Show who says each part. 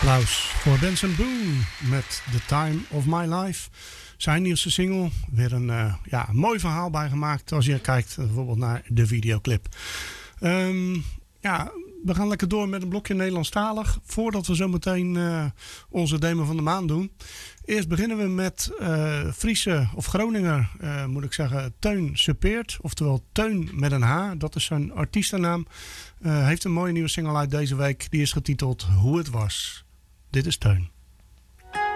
Speaker 1: Applaus voor Benson Boone met The Time of My Life. Zijn nieuwste single. Weer een mooi verhaal bijgemaakt als je kijkt bijvoorbeeld naar de videoclip. We gaan lekker door met een blokje Nederlandstalig. Voordat we zo meteen onze demo van de maand doen. Eerst beginnen we met Friese of Groninger, moet ik zeggen, Teun Suppeert. Oftewel Teun met een H. Dat is zijn artiestennaam. Heeft een mooie nieuwe single uit deze week. Die is getiteld Hoe het was. Dit is Teun.